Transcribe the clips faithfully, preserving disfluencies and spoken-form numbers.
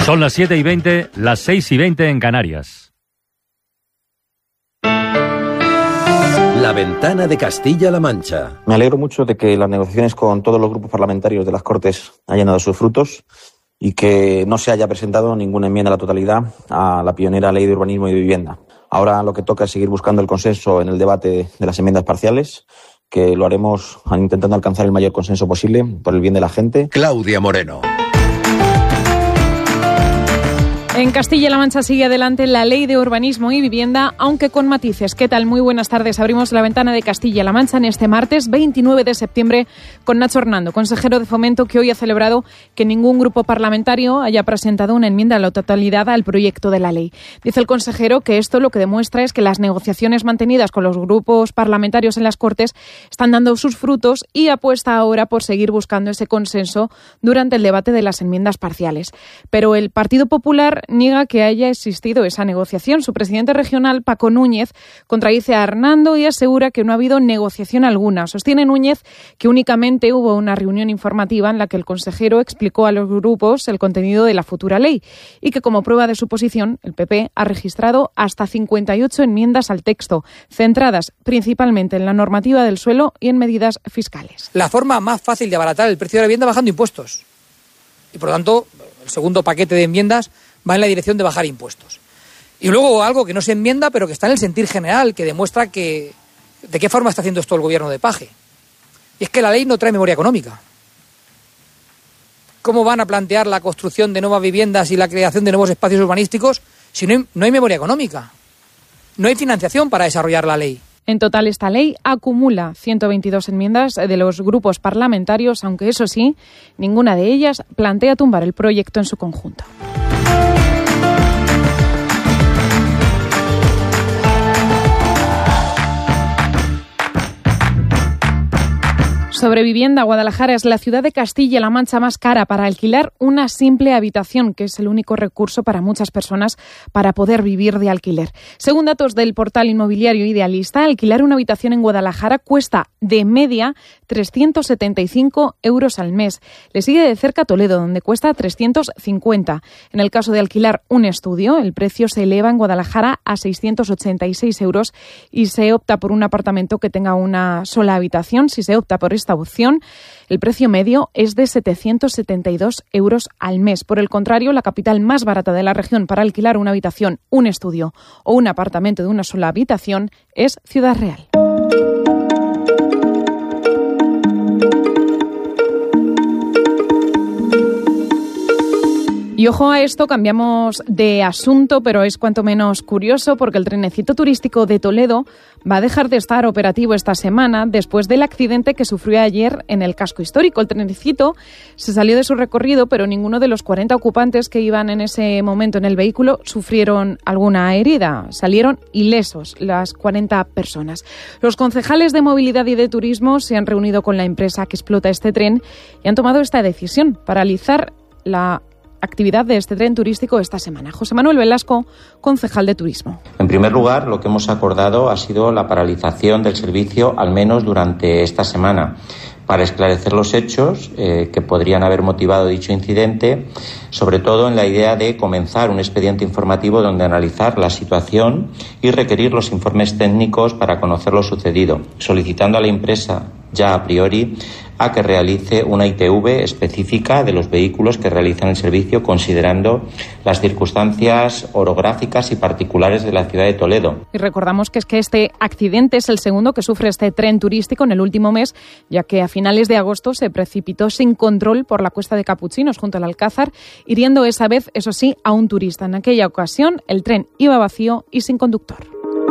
Son las siete y veinte, las seis y veinte en Canarias. La ventana de Castilla-La Mancha. Me alegro mucho de que las negociaciones con todos los grupos parlamentarios de las Cortes hayan dado sus frutos y que no se haya presentado ninguna enmienda a la totalidad a la pionera Ley de Urbanismo y de Vivienda. Ahora lo que toca es seguir buscando el consenso en el debate de las enmiendas parciales, que lo haremos intentando alcanzar el mayor consenso posible por el bien de la gente. Claudia Moreno. En Castilla-La Mancha sigue adelante la Ley de Urbanismo y Vivienda, aunque con matices. ¿Qué tal? Muy buenas tardes. Abrimos la ventana de Castilla-La Mancha en este martes veintinueve de septiembre con Nacho Hernando, consejero de Fomento, que hoy ha celebrado que ningún grupo parlamentario haya presentado una enmienda a la totalidad al proyecto de la ley. Dice el consejero que esto lo que demuestra es que las negociaciones mantenidas con los grupos parlamentarios en las Cortes están dando sus frutos y apuesta ahora por seguir buscando ese consenso durante el debate de las enmiendas parciales. Pero el Partido Popular niega que haya existido esa negociación. Su presidente regional, Paco Núñez, contradice a Hernando y asegura que no ha habido negociación alguna. Sostiene Núñez que únicamente hubo una reunión informativa en la que el consejero explicó a los grupos el contenido de la futura ley y que, como prueba de su posición, el P P ha registrado hasta cincuenta y ocho enmiendas al texto, centradas principalmente en la normativa del suelo y en medidas fiscales. La forma más fácil de abaratar el precio de la vivienda bajando impuestos. Y, por lo tanto, el segundo paquete de enmiendas va en la dirección de bajar impuestos. Y luego algo que no se enmienda, pero que está en el sentir general, que demuestra que de qué forma está haciendo esto el gobierno de Paje. Y es que la ley no trae memoria económica. ¿Cómo van a plantear la construcción de nuevas viviendas y la creación de nuevos espacios urbanísticos si no hay, no hay memoria económica? No hay financiación para desarrollar la ley. En total, esta ley acumula ciento veintidós enmiendas de los grupos parlamentarios, aunque eso sí, ninguna de ellas plantea tumbar el proyecto en su conjunto. Sobre vivienda, Guadalajara es la ciudad de Castilla-La Mancha más cara para alquilar una simple habitación, que es el único recurso para muchas personas para poder vivir de alquiler. Según datos del portal inmobiliario Idealista, alquilar una habitación en Guadalajara cuesta de media trescientos setenta y cinco euros al mes. Le sigue de cerca Toledo, donde cuesta trescientos cincuenta. En el caso de alquilar un estudio, el precio se eleva en Guadalajara a seiscientos ochenta y seis euros y se opta por un apartamento que tenga una sola habitación. Si se opta por esta opción, el precio medio es de setecientos setenta y dos euros al mes. Por el contrario, la capital más barata de la región para alquilar una habitación, un estudio o un apartamento de una sola habitación es Ciudad Real. Y ojo a esto, cambiamos de asunto, pero es cuanto menos curioso porque el trenecito turístico de Toledo va a dejar de estar operativo esta semana después del accidente que sufrió ayer en el casco histórico. El trenecito se salió de su recorrido, pero ninguno de los cuarenta ocupantes que iban en ese momento en el vehículo sufrieron alguna herida. Salieron ilesos las cuarenta personas. Los concejales de Movilidad y de Turismo se han reunido con la empresa que explota este tren y han tomado esta decisión, paralizar la actividad de este tren turístico esta semana. José Manuel Velasco, concejal de Turismo. En primer lugar, lo que hemos acordado ha sido la paralización del servicio, al menos durante esta semana, para esclarecer los hechos eh, que podrían haber motivado dicho incidente, sobre todo en la idea de comenzar un expediente informativo donde analizar la situación y requerir los informes técnicos para conocer lo sucedido, solicitando a la empresa ya a priori a que realice una I T V específica de los vehículos que realizan el servicio, considerando las circunstancias orográficas y particulares de la ciudad de Toledo. Y recordamos que es que este accidente es el segundo que sufre este tren turístico en el último mes, ya que a finales de agosto se precipitó sin control por la Cuesta de Capuchinos junto al Alcázar, hiriendo esa vez, eso sí, a un turista. En aquella ocasión el tren iba vacío y sin conductor.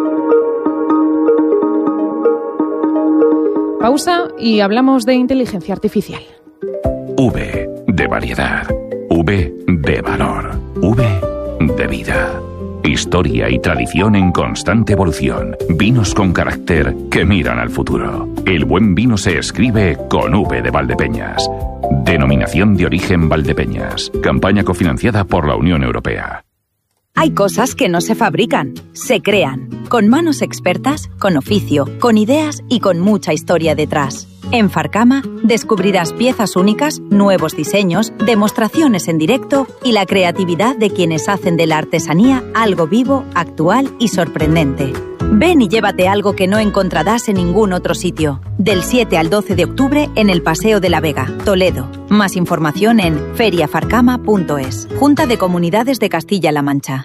Pausa y hablamos de inteligencia artificial. V de variedad, V de valor, V de vida. Historia y tradición en constante evolución. Vinos con carácter que miran al futuro. El buen vino se escribe con V de Valdepeñas. Denominación de origen Valdepeñas. Campaña cofinanciada por la Unión Europea. Hay cosas que no se fabrican, se crean, con manos expertas, con oficio, con ideas y con mucha historia detrás. En Farcama descubrirás piezas únicas, nuevos diseños, demostraciones en directo y la creatividad de quienes hacen de la artesanía algo vivo, actual y sorprendente. Ven y llévate algo que no encontrarás en ningún otro sitio. Del siete al doce de octubre en el Paseo de la Vega, Toledo. Más información en feria farcama punto es. Junta de Comunidades de Castilla-La Mancha.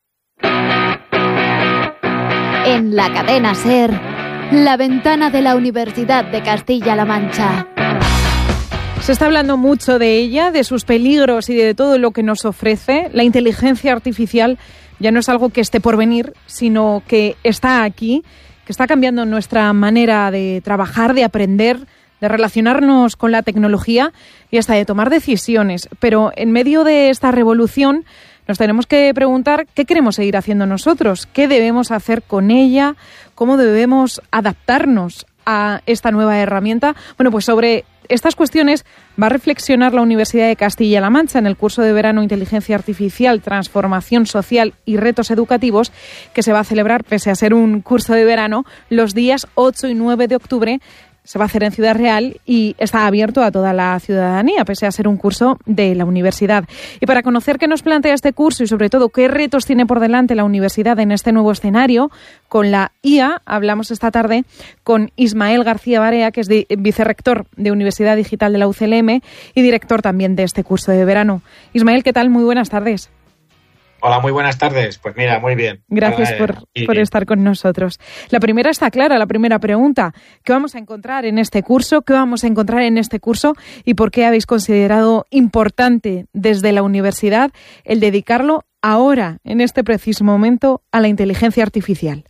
En la cadena SER, la ventana de la Universidad de Castilla-La Mancha. Se está hablando mucho de ella, de sus peligros y de todo lo que nos ofrece. La inteligencia artificial ya no es algo que esté por venir, sino que está aquí, que está cambiando nuestra manera de trabajar, de aprender, de relacionarnos con la tecnología y hasta de tomar decisiones. Pero en medio de esta revolución nos tenemos que preguntar qué queremos seguir haciendo nosotros, qué debemos hacer con ella, cómo debemos adaptarnos a esta nueva herramienta. Bueno, pues sobre estas cuestiones va a reflexionar la Universidad de Castilla-La Mancha en el curso de verano Inteligencia Artificial, Transformación Social y Retos Educativos, que se va a celebrar, pese a ser un curso de verano, los días ocho y nueve de octubre. Se va a hacer en Ciudad Real y está abierto a toda la ciudadanía, pese a ser un curso de la universidad. Y para conocer qué nos plantea este curso y sobre todo qué retos tiene por delante la universidad en este nuevo escenario, con la I A, hablamos esta tarde con Ismael García Barea, que es de, vicerrector de Universidad Digital de la U C L M y director también de este curso de verano. Ismael, ¿qué tal? Muy buenas tardes. Hola, muy buenas tardes. Pues mira, muy bien. Gracias por, por estar con nosotros. La primera está clara, la primera pregunta. ¿Qué vamos a encontrar en este curso? ¿Qué vamos a encontrar en este curso? ¿Y por qué habéis considerado importante desde la universidad el dedicarlo ahora, en este preciso momento, a la inteligencia artificial?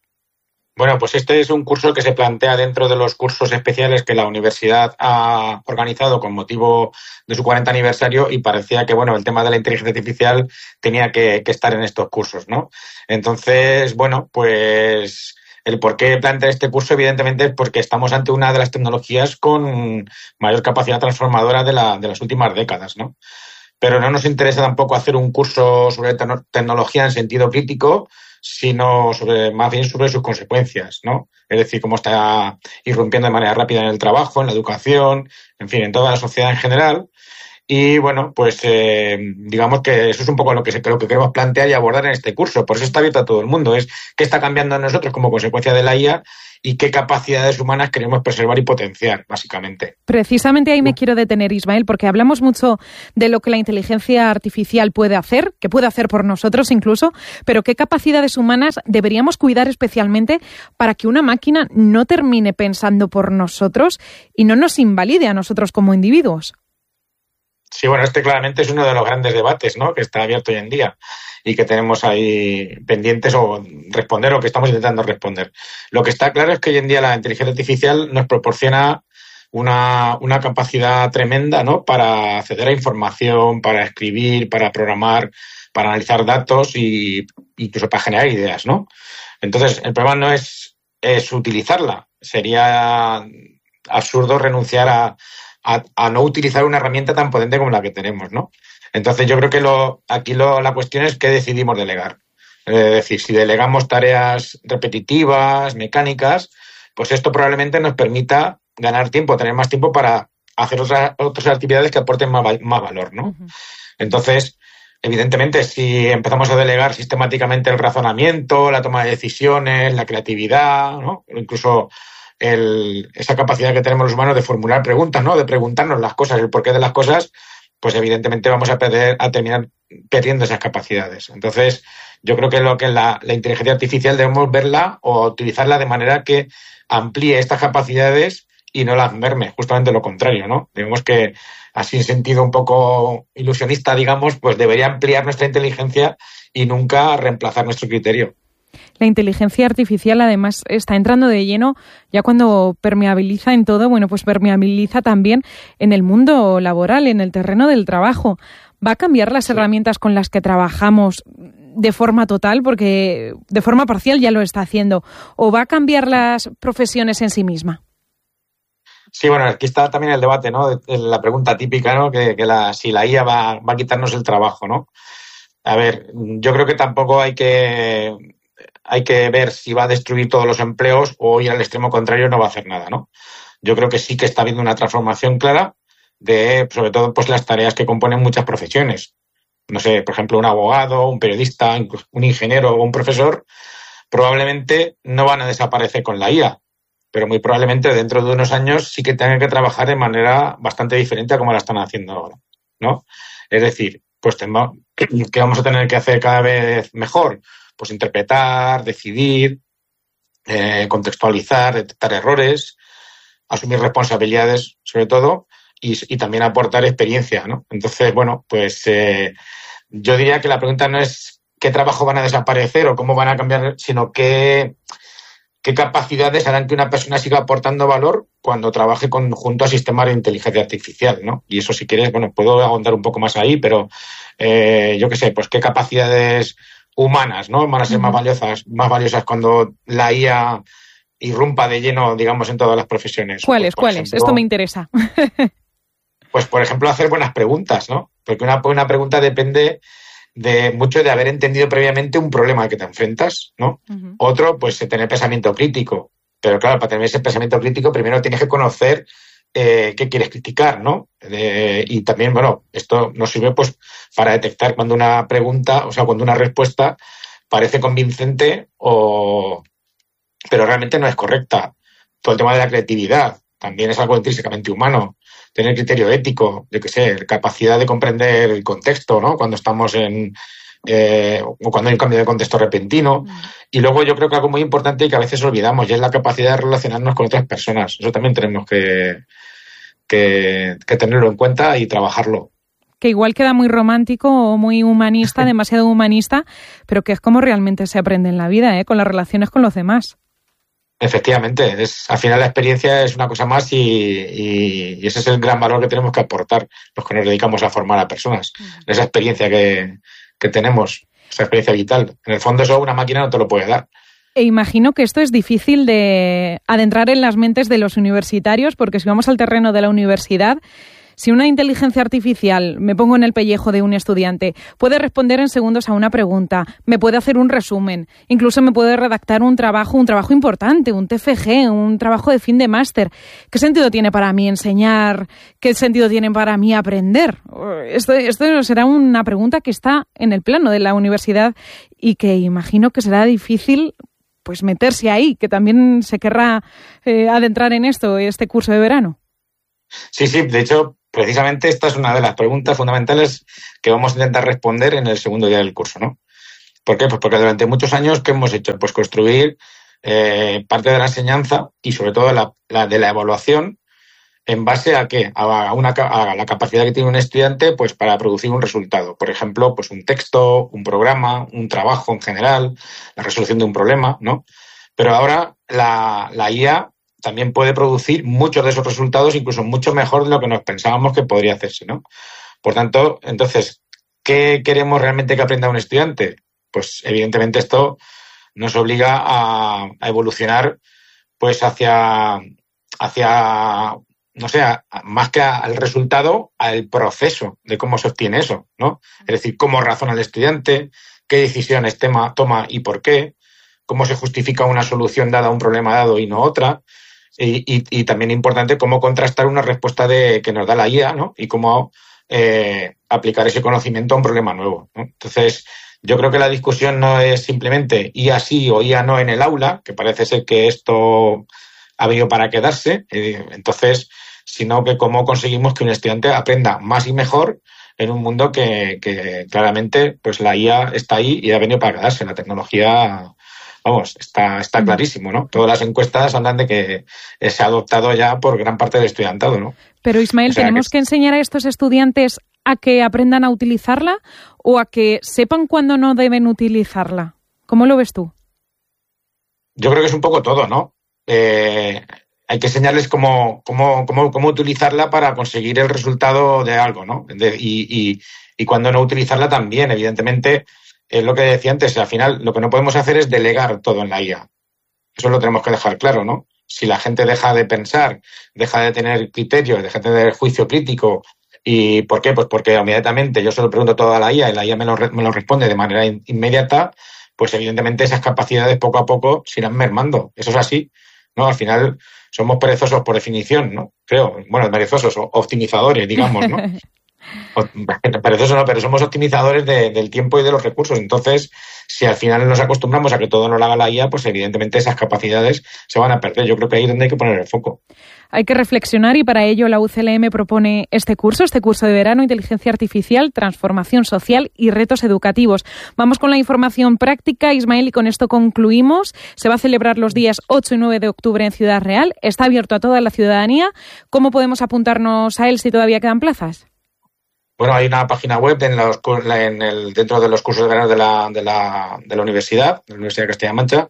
Bueno, pues este es un curso que se plantea dentro de los cursos especiales que la universidad ha organizado con motivo de su cuarenta aniversario y parecía que, bueno, el tema de la inteligencia artificial tenía que, que estar en estos cursos, ¿no? Entonces, bueno, pues el por qué plantear este curso, evidentemente, es porque estamos ante una de las tecnologías con mayor capacidad transformadora de, la, de las últimas décadas, ¿no? Pero no nos interesa tampoco hacer un curso sobre te- tecnología en sentido crítico, sino sobre más bien sobre sus consecuencias, ¿no? Es decir, cómo está irrumpiendo de manera rápida en el trabajo, en la educación, en fin, en toda la sociedad en general. Y bueno, pues eh, digamos que eso es un poco lo que, se, lo que queremos plantear y abordar en este curso. Por eso está abierto a todo el mundo. Es qué está cambiando en nosotros como consecuencia de la I A y qué capacidades humanas queremos preservar y potenciar, básicamente. Precisamente ahí me quiero detener, Ismael, porque hablamos mucho de lo que la inteligencia artificial puede hacer, que puede hacer por nosotros incluso, pero qué capacidades humanas deberíamos cuidar especialmente para que una máquina no termine pensando por nosotros y no nos invalide a nosotros como individuos. Sí, bueno, este claramente es uno de los grandes debates, ¿no?, que está abierto hoy en día y que tenemos ahí pendientes o responder o que estamos intentando responder. Lo que está claro es que hoy en día la inteligencia artificial nos proporciona una, una capacidad tremenda, ¿no?, para acceder a información, para escribir, para programar, para analizar datos y incluso para generar ideas, ¿no? Entonces, el problema no es, es utilizarla. Sería absurdo renunciar a A, a no utilizar una herramienta tan potente como la que tenemos, ¿no? Entonces yo creo que lo, aquí lo, la cuestión es qué decidimos delegar. Es decir, si delegamos tareas repetitivas, mecánicas, pues esto probablemente nos permita ganar tiempo, tener más tiempo para hacer otras, otras actividades que aporten más, más valor, ¿no? Uh-huh. Entonces, evidentemente, si empezamos a delegar sistemáticamente el razonamiento, la toma de decisiones, la creatividad, ¿no?, incluso El, esa capacidad que tenemos los humanos de formular preguntas, ¿no?, de preguntarnos las cosas, el porqué de las cosas, pues evidentemente vamos a, perder, a terminar perdiendo esas capacidades. Entonces, yo creo que lo que la, la inteligencia artificial debemos verla o utilizarla de manera que amplíe estas capacidades y no las merme, justamente lo contrario, ¿no? Digamos que, así en sentido un poco ilusionista, digamos, pues debería ampliar nuestra inteligencia y nunca reemplazar nuestro criterio. La inteligencia artificial, además, está entrando de lleno ya cuando permeabiliza en todo, bueno, pues permeabiliza también en el mundo laboral, en el terreno del trabajo. ¿Va a cambiar las sí. herramientas con las que trabajamos de forma total? Porque de forma parcial ya lo está haciendo. ¿O va a cambiar las profesiones en sí misma? Sí, bueno, aquí está también el debate, ¿no? La pregunta típica, ¿no? Que, que la, si la I A va, va a quitarnos el trabajo, ¿no? A ver, yo creo que tampoco hay que... Hay que ver si va a destruir todos los empleos o ir al extremo contrario no va a hacer nada, ¿no? yo creo que sí que está habiendo una transformación clara de, sobre todo, pues las tareas que componen muchas profesiones. No sé, por ejemplo, un abogado, un periodista, un ingeniero o un profesor, probablemente no van a desaparecer con la I A, pero muy probablemente dentro de unos años sí que tengan que trabajar de manera bastante diferente a como la están haciendo ahora, ¿no? Es decir, pues tenemos, ¿qué vamos a tener que hacer cada vez mejor? Pues interpretar, decidir, eh, contextualizar, detectar errores, asumir responsabilidades, sobre todo, y, y también aportar experiencia, ¿no? Entonces, bueno, pues eh, yo diría que la pregunta no es qué trabajo van a desaparecer o cómo van a cambiar, sino qué, qué capacidades harán que una persona siga aportando valor cuando trabaje con, junto a sistemas de inteligencia artificial, ¿no? Y eso, si quieres, bueno, puedo ahondar un poco más ahí, pero eh, yo qué sé, pues qué capacidades humanas, ¿no? Van a ser uh-huh. más valiosas, más valiosas cuando la I A irrumpa de lleno, digamos, en todas las profesiones. ¿Cuáles? Pues, ¿Cuáles? Ejemplo, Esto me interesa. Pues, por ejemplo, hacer buenas preguntas, ¿no? Porque una, una pregunta depende de mucho de haber entendido previamente un problema al que te enfrentas, ¿no? Uh-huh. Otro, pues, tener pensamiento crítico. Pero, claro, para tener ese pensamiento crítico, primero tienes que conocer eh, qué quieres criticar, ¿no? Eh, y también, bueno, esto nos sirve, pues, para detectar cuando una pregunta, o sea, cuando una respuesta parece convincente o... pero realmente no es correcta. Todo el tema de la creatividad también es algo intrínsecamente humano. Tener criterio ético, yo qué sé, capacidad de comprender el contexto, ¿no? Cuando estamos en... Eh, o cuando hay un cambio de contexto repentino. Mm. Y luego yo creo que algo muy importante y que a veces olvidamos, y es la capacidad de relacionarnos con otras personas. Eso también tenemos que, que, que tenerlo en cuenta y trabajarlo. Que igual queda muy romántico o muy humanista, demasiado humanista, pero que es como realmente se aprende en la vida, ¿eh? Con las relaciones con los demás. Efectivamente, es, al final la experiencia es una cosa más y, y, y ese es el gran valor que tenemos que aportar los que nos dedicamos a formar a personas. Uh-huh. Esa experiencia que, que tenemos, esa experiencia vital. En el fondo eso una máquina no te lo puede dar. E imagino que esto es difícil de adentrar en las mentes de los universitarios, porque si vamos al terreno de la universidad, si una inteligencia artificial, me pongo en el pellejo de un estudiante, puede responder en segundos a una pregunta, me puede hacer un resumen, incluso me puede redactar un trabajo, un trabajo importante, un T F G, un trabajo de fin de máster, ¿qué sentido tiene para mí enseñar? ¿Qué sentido tiene para mí aprender? Esto, esto será una pregunta que está en el plano de la universidad y que imagino que será difícil pues meterse ahí, que también se querrá eh, adentrar en esto, este curso de verano. Sí, sí, de hecho, precisamente esta es una de las preguntas fundamentales que vamos a intentar responder en el segundo día del curso, ¿no? ¿Por qué? Pues porque durante muchos años, ¿qué hemos hecho? Pues construir eh, parte de la enseñanza y sobre todo la, la de la evaluación en base a qué? A, una, a la capacidad que tiene un estudiante pues para producir un resultado. Por ejemplo, pues un texto, un programa, un trabajo en general, la resolución de un problema, ¿no? Pero ahora la, la I A también puede producir muchos de esos resultados, incluso mucho mejor de lo que nos pensábamos que podría hacerse, ¿no? Por tanto, entonces, ¿qué queremos realmente que aprenda un estudiante? Pues evidentemente esto nos obliga a, a evolucionar pues hacia, hacia no sé, a, a, más que a, al resultado, al proceso de cómo se obtiene eso, ¿no? Es decir, cómo razona el estudiante, qué decisiones tema, toma y por qué, cómo se justifica una solución dada a un problema dado y no otra. Y, y, y también importante cómo contrastar una respuesta de, que nos da la I A, ¿no? Y cómo eh, aplicar ese conocimiento a un problema nuevo, ¿no? Entonces, yo creo que la discusión no es simplemente I A sí o I A no en el aula, que parece ser que esto ha venido para quedarse, eh, entonces, sino que cómo conseguimos que un estudiante aprenda más y mejor en un mundo que, que claramente pues la I A está ahí y ha venido para quedarse. La tecnología... Vamos, está, está clarísimo, ¿no? Todas las encuestas hablan de que se ha adoptado ya por gran parte del estudiantado, ¿no? Pero, Ismael, o sea, ¿tenemos que... que enseñar a estos estudiantes a que aprendan a utilizarla o a que sepan cuándo no deben utilizarla? ¿Cómo lo ves tú? Yo creo que es un poco todo, ¿no? Eh, hay que enseñarles cómo, cómo, cómo, cómo utilizarla para conseguir el resultado de algo, ¿no? De, y, y, y cuándo no utilizarla también, evidentemente... Es lo que decía antes, al final lo que no podemos hacer es delegar todo en la I A. Eso lo tenemos que dejar claro, ¿no? Si la gente deja de pensar, deja de tener criterios, deja de tener juicio crítico, ¿y por qué? Pues porque inmediatamente yo se lo pregunto todo a la I A y la I A me lo, me lo responde de manera in- inmediata, pues evidentemente esas capacidades poco a poco se irán mermando. Eso es así. ¿no? Al final somos perezosos por definición, ¿no? Creo. Bueno, perezosos, optimizadores, digamos, ¿no? Perezosos no, pero somos optimizadores de, del tiempo y de los recursos. Entonces, si al final nos acostumbramos a que todo nos lo haga la I A, pues evidentemente esas capacidades se van a perder. Yo creo que ahí es donde hay que poner el foco. Hay que reflexionar y para ello la U C L M propone este curso, este curso de verano, Inteligencia Artificial, Transformación Social y Retos Educativos. Vamos con la información práctica, Ismael, y con esto concluimos. Se va a celebrar los días ocho y nueve de octubre en Ciudad Real. Está abierto a toda la ciudadanía. ¿Cómo podemos apuntarnos a él si todavía quedan plazas? Bueno, hay una página web en los, en el, dentro de los cursos de verano de la, de la, de la universidad, de la Universidad de Castilla-La Mancha,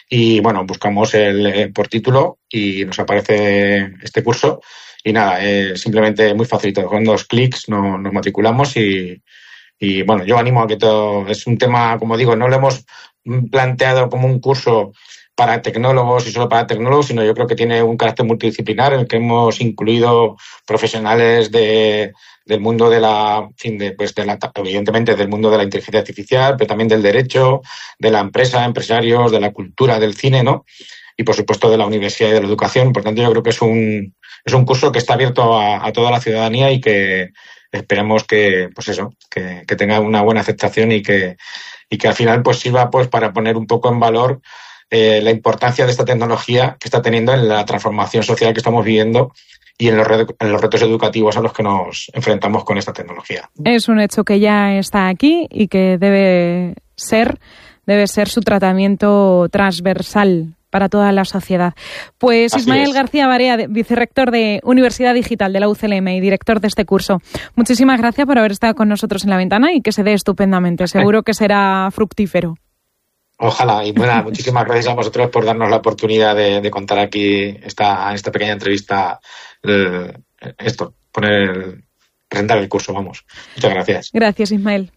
y bueno, buscamos el, el por título y nos aparece este curso y nada, eh, simplemente muy facilito, con dos clics no, nos matriculamos y, y bueno, yo animo a que todo, es un tema, como digo, no lo hemos planteado como un curso para tecnólogos y solo para tecnólogos, sino yo creo que tiene un carácter multidisciplinar en el que hemos incluido profesionales de del mundo de la, en fin, de, pues de la, evidentemente del mundo de la inteligencia artificial, pero también del derecho, de la empresa, empresarios, de la cultura, del cine, ¿no? Y por supuesto de la universidad y de la educación. Por tanto, yo creo que es un, es un curso que está abierto a, a toda la ciudadanía y que esperemos que, pues eso, que, que tenga una buena aceptación y que, y que al final pues sirva pues para poner un poco en valor eh, la importancia de esta tecnología que está teniendo en la transformación social que estamos viviendo y en los, en los retos educativos a los que nos enfrentamos con esta tecnología. Es un hecho que ya está aquí y que debe ser, debe ser su tratamiento transversal para toda la sociedad. Pues Así Ismael es. García Barea, vicerrector de Universidad Digital de la U C L M y director de este curso. Muchísimas gracias por haber estado con nosotros en La Ventana y que se dé estupendamente. Seguro que será fructífero. Ojalá. Y bueno, muchísimas gracias a vosotros por darnos la oportunidad de, de contar aquí esta, esta pequeña entrevista, eh, esto, poner, presentar el curso, vamos. Muchas gracias. Gracias, Ismael.